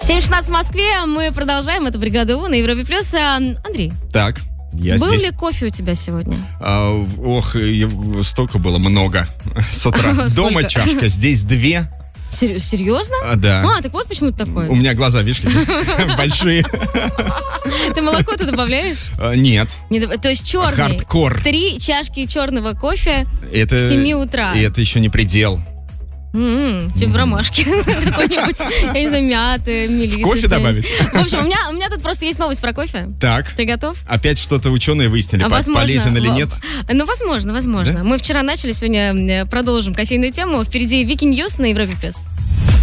7:16 в Москве. Мы продолжаем. Это «Бригада У» на Европе+. Андрей. Так, я был здесь. ли кофе у тебя сегодня? Столько было, много. С утра. Дома чашка, здесь 2. Серьезно? Да. Так вот почему ты такой. У меня глаза, видишь, какие большие. Ты молоко-то добавляешь? Нет. То есть черный. Хардкор. 3 чашки черного кофе Это, с 7 утра. И это еще не предел. Тебе ромашки какой-нибудь, я не знаю, мяты, мелисы. Кофе добавить? В общем, у меня тут просто есть новость про кофе. Так. Ты готов? Опять что-то ученые выяснили, полезен или нет? Ну, возможно. Да? Мы вчера начали, сегодня продолжим кофейную тему. Впереди Вики Ньюс на Европе+.